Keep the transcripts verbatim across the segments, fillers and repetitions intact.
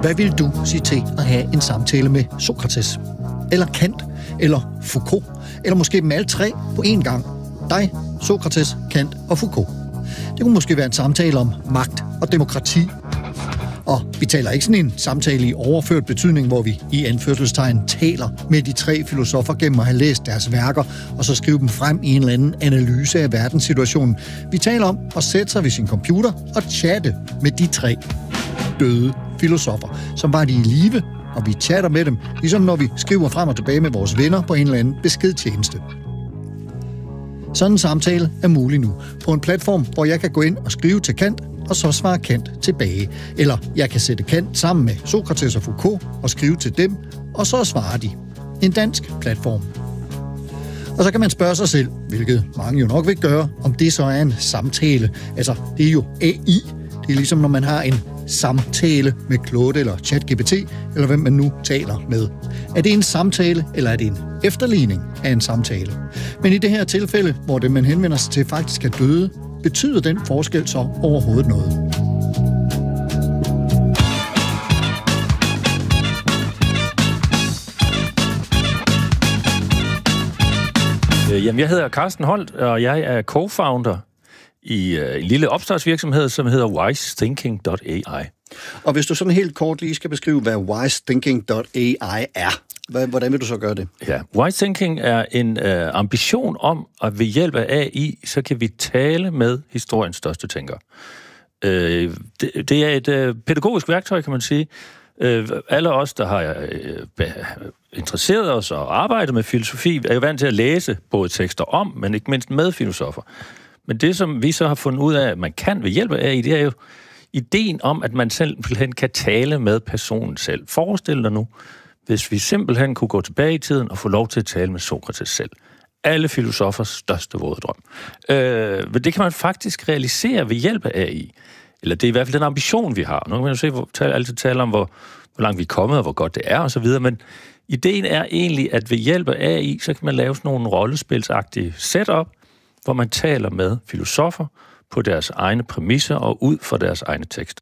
Hvad vil du sige til at have en samtale med Sokrates? Eller Kant? Eller Foucault? Eller måske dem alle tre på én gang? Dig, Sokrates, Kant og Foucault. Det kunne måske være en samtale om magt og demokrati. Og vi taler ikke sådan en samtale i overført betydning, hvor vi i anførselstegn taler med de tre filosofer gennem at have læst deres værker, og så skrive dem frem i en eller anden analyse af verdenssituationen. Vi taler om at sætte sig ved sin computer og chatte med de tre døde filosofer, som var de i live, og vi chatter med dem, ligesom når vi skriver frem og tilbage med vores venner på en eller anden beskedtjeneste. Sådan en samtale er mulig nu på en platform, hvor jeg kan gå ind og skrive til Kant, og så svare Kant tilbage. Eller jeg kan sætte Kant sammen med Sokrates og Foucault og skrive til dem, og så svarer de. En dansk platform. Og så kan man spørge sig selv, hvilket mange jo nok vil gøre, om det så er en samtale. Altså, det er jo A I. Det er ligesom, når man har en samtale med Claude eller ChatGPT, eller hvem man nu taler med. Er det en samtale, eller er det en efterligning af en samtale? Men i det her tilfælde, hvor det man henvender sig til faktisk er døde, betyder den forskel så overhovedet noget? Jamen, jeg hedder Carsten Holt, og jeg er co-founder i en lille opstartsvirksomhed, som hedder wise thinking dot A I. Og hvis du sådan helt kort lige skal beskrive, hvad wise thinking dot A I er, hvordan vil du så gøre det? Ja, wise thinking er en øh, ambition om, at ved hjælp af A I, så kan vi tale med historiens største tænkere. Øh, det, det er et øh, pædagogisk værktøj, kan man sige. Øh, alle os, der har øh, interesseret os og arbejdet med filosofi, er jo vant til at læse både tekster om, men ikke mindst med filosofer. Men det, som vi så har fundet ud af, at man kan ved hjælp af A I, det er jo ideen om, at man simpelthen kan tale med personen selv. Forestil dig nu, hvis vi simpelthen kunne gå tilbage i tiden og få lov til at tale med Sokrates selv. Alle filosofers største våde drøm. Øh, men det kan man faktisk realisere ved hjælp af A I. Eller det er i hvert fald den ambition, vi har. Nu kan man jo se, hvor tale, altid tale om, hvor, hvor langt vi er kommet, og hvor godt det er, og så videre. Men ideen er egentlig, at ved hjælp af A I, så kan man lave sådan nogle rollespilsagtige setup, hvor man taler med filosofer på deres egne præmisser og ud fra deres egne tekst.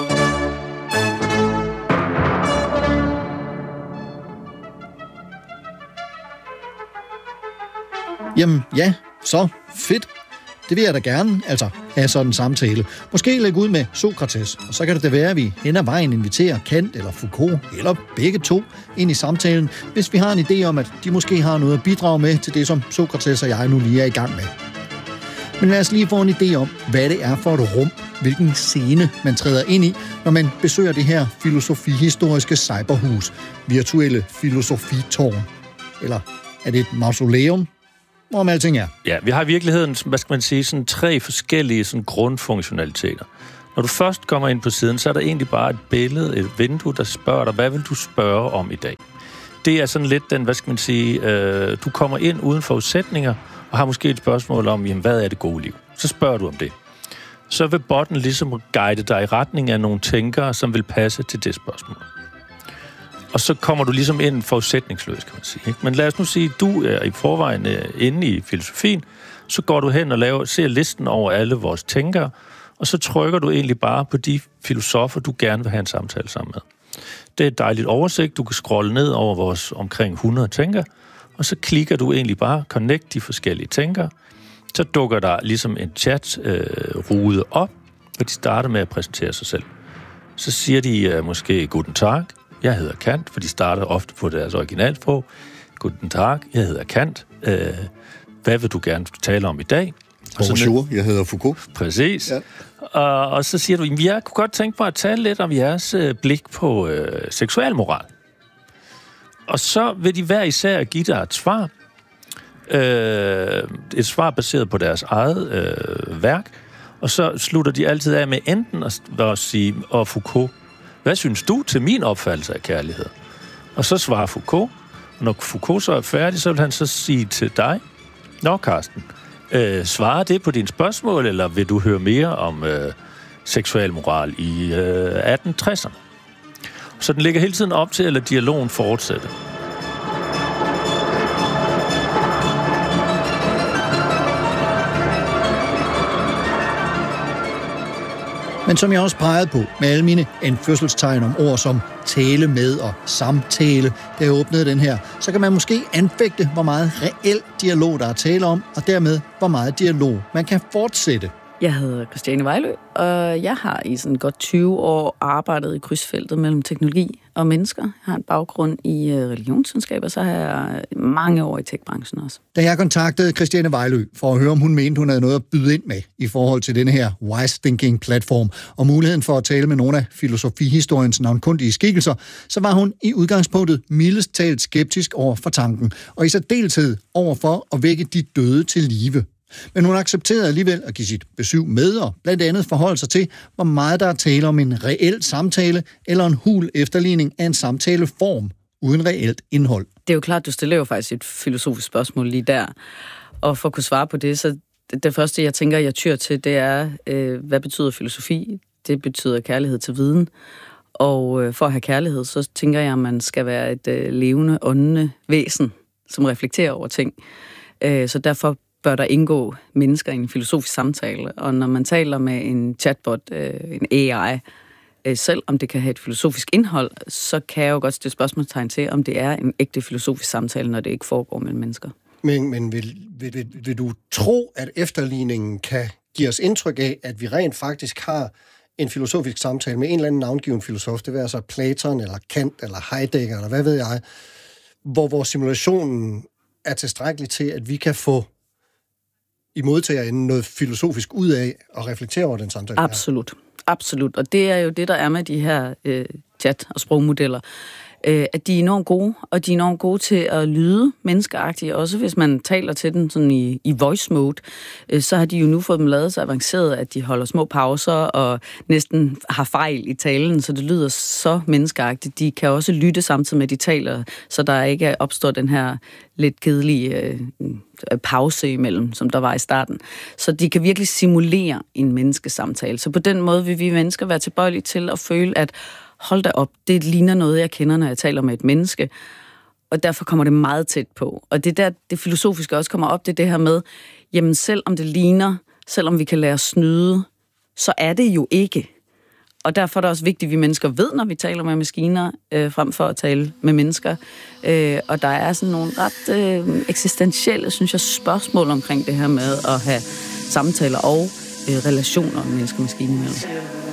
Jamen ja, så fedt. Det vil jeg da gerne, altså have sådan en samtale. Måske lægge ud med Sokrates, og så kan det da være, at vi hen ad vejen inviterer Kant eller Foucault, eller begge to, ind i samtalen, hvis vi har en idé om, at de måske har noget at bidrage med til det, som Sokrates og jeg nu lige er i gang med. Men lad os lige få en idé om, hvad det er for et rum, hvilken scene man træder ind i, når man besøger det her filosofihistoriske cyberhus, virtuelle filosofitårn. Eller er det et mausoleum? Hvorom alting er. Ja, vi har i virkeligheden, hvad skal man sige, sådan tre forskellige sådan grundfunktionaliteter. Når du først kommer ind på siden, så er der egentlig bare et billede, et vindue, der spørger dig, hvad vil du spørge om i dag? Det er sådan lidt den, hvad skal man sige, øh, du kommer ind uden forudsætninger, og har måske et spørgsmål om, jamen, hvad er det gode liv? Så spørger du om det. Så vil botten ligesom guide dig i retning af nogle tænkere, som vil passe til det spørgsmål. Og så kommer du ligesom ind forudsætningsløs, kan man sige. Ikke? Men lad os nu sige, at du er i forvejen inde i filosofien, så går du hen og laver, ser listen over alle vores tænkere, og så trykker du egentlig bare på de filosofer, du gerne vil have en samtale sammen med. Det er et dejligt oversigt. Du kan scrolle ned over vores omkring hundrede tænkere, og så klikker du egentlig bare connect de forskellige tænkere. Så dukker der ligesom en chat-rude øh, op, og de starter med at præsentere sig selv. Så siger de øh, måske guten tag, jeg hedder Kant, for de starter ofte på deres originalsprog. Guten tag, jeg hedder Kant. Øh, hvad vil du gerne tale om i dag? Bonjour, jeg hedder Foucault. Præcis. Ja. Og, og så siger du, jeg kunne godt tænke mig at tale lidt om jeres øh, blik på øh, seksualmoral. Og så vil de hver især give dig et svar. Øh, et svar baseret på deres eget øh, værk. Og så slutter de altid af med enten at, at sige, og Foucault, hvad synes du til min opfattelse af kærlighed? Og så svarer Foucault. Og når Foucault så er færdig, så vil han så sige til dig, nå Carsten, øh, svarer det på dine spørgsmål, eller vil du høre mere om øh, seksualmoral i øh, atten tresserne? Så den ligger hele tiden op til, at lade dialogen fortsætte. Men Men som jeg også pegede på med alle mine anførselstegn om ord som tale med og samtale, da jeg åbnede den her, så kan man måske anfægte, hvor meget reel dialog der er tale om, og dermed hvor meget dialog man kan fortsætte. Jeg hedder Christiane Vejlø, og jeg har i sådan godt tyve år arbejdet i krydsfeltet mellem teknologi og mennesker. Jeg har en baggrund i religionsvidenskab, og så har jeg mange år i tech-branchen også. Da jeg kontaktede Christiane Vejlø for at høre, om hun mente, hun havde noget at byde ind med i forhold til denne her Wise Thinking-platform og muligheden for at tale med nogle af filosofihistoriens navnkundige skikkelser, så var hun i udgangspunktet mildest talt skeptisk over for tanken, og i særdeleshed over for at vække de døde til live. Men hun accepterede alligevel at give sit besøg med og blandt andet forholde sig til, hvor meget der er tale om en reel samtale eller en hul efterligning af en samtaleform uden reelt indhold. Det er jo klart, du stiller jo faktisk et filosofisk spørgsmål lige der. Og for at kunne svare på det, så det første, jeg tænker, jeg tyr til, det er, øh, hvad betyder filosofi? Det betyder kærlighed til viden. Og øh, for at have kærlighed, så tænker jeg, at man skal være et øh, levende, åndende væsen, som reflekterer over ting. Øh, så derfor bør der indgå mennesker i en filosofisk samtale. Og når man taler med en chatbot, en A I, selv om det kan have et filosofisk indhold, så kan jeg jo godt stille spørgsmålstegn til, om det er en ægte filosofisk samtale, når det ikke foregår mellem mennesker. Men, men vil, vil, vil, vil du tro, at efterligningen kan give os indtryk af, at vi rent faktisk har en filosofisk samtale med en eller anden navngiven filosof, det vil altså Platon, eller Kant, eller Heidegger, eller hvad ved jeg, hvor, hvor simulationen er tilstrækkelig til, at vi kan få i modtagerenden noget filosofisk ud af at reflektere over den samtale? Absolut. Absolut. Og det er jo det, der er med de her øh, chat- og sprogmodeller. Øh, at de er enormt gode, og de er enormt gode til at lyde menneskeagtige. Også hvis man taler til dem sådan i, i voice mode, øh, så har de jo nu fået dem lavet så avanceret, at de holder små pauser og næsten har fejl i talen, så det lyder så menneskeagtigt. De kan også lytte samtidig med, at de taler, så der ikke opstår den her lidt kedelige øh, pause imellem, som der var i starten. Så de kan virkelig simulere en menneskesamtale. Så på den måde vil vi mennesker være tilbøjelige til at føle, at hold da op, det ligner noget, jeg kender, når jeg taler med et menneske. Og derfor kommer det meget tæt på. Og det der, det filosofiske også kommer op, det er det her med, jamen selv om det ligner, selvom vi kan lære at snyde, så er det jo ikke. Og derfor er det også vigtigt, at vi mennesker ved, når vi taler med maskiner, øh, frem for at tale med mennesker. Øh, og der er sådan nogle ret øh, eksistentielle, synes jeg, spørgsmål omkring det her med at have samtaler og øh, relationer mennesker og maskiner imellem.